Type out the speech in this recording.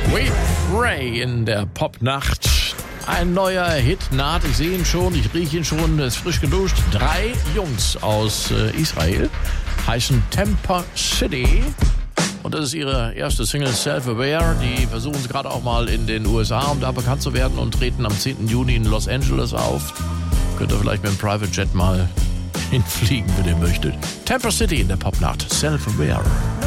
Wade Ray in der Popnacht. Ein neuer Hit naht, ich sehe ihn schon, ich rieche ihn schon, ist frisch geduscht. 3 Jungs aus Israel heißen Temper City. Und das ist ihre erste Single, Self-Aware. Die versuchen es gerade auch mal in den USA, um da bekannt zu werden, und treten am 10. Juni in Los Angeles auf. Könnt ihr vielleicht mit dem Private Jet mal hinfliegen, wenn ihr möchtet. Temper City in der Popnacht, Self-Aware.